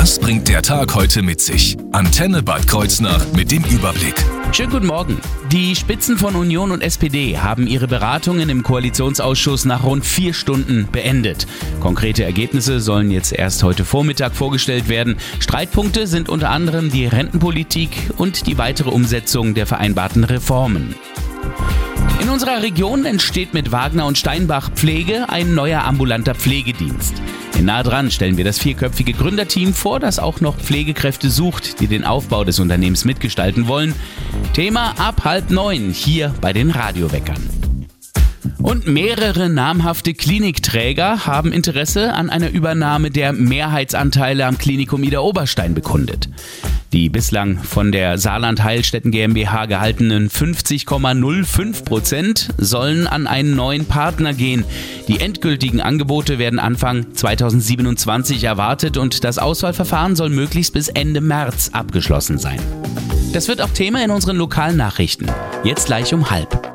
Was bringt der Tag heute mit sich? Antenne Bad Kreuznach mit dem Überblick. Schönen guten Morgen. Die Spitzen von Union und SPD haben ihre Beratungen im Koalitionsausschuss nach rund 4 Stunden beendet. Konkrete Ergebnisse sollen jetzt erst heute Vormittag vorgestellt werden. Streitpunkte sind unter anderem die Rentenpolitik und die weitere Umsetzung der vereinbarten Reformen. In unserer Region entsteht mit Wagner und Steinbach Pflege ein neuer ambulanter Pflegedienst. In Nah dran stellen wir das 4-köpfige Gründerteam vor, das auch noch Pflegekräfte sucht, die den Aufbau des Unternehmens mitgestalten wollen. Thema ab 8:30 hier bei den Radioweckern. Und mehrere namhafte Klinikträger haben Interesse an einer Übernahme der Mehrheitsanteile am Klinikum Idar-Oberstein bekundet. Die bislang von der Saarland Heilstätten GmbH gehaltenen 50,05% sollen an einen neuen Partner gehen. Die endgültigen Angebote werden Anfang 2027 erwartet und das Auswahlverfahren soll möglichst bis Ende März abgeschlossen sein. Das wird auch Thema in unseren lokalen Nachrichten. Jetzt gleich um 12:30.